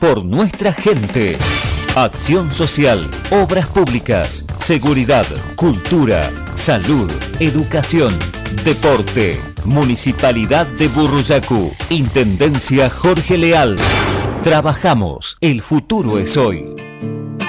por nuestra gente. Acción social, obras públicas, seguridad, cultura, salud, educación, deporte. Municipalidad de Burruyacu, Intendencia Jorge Leal. Trabajamos, el futuro es hoy.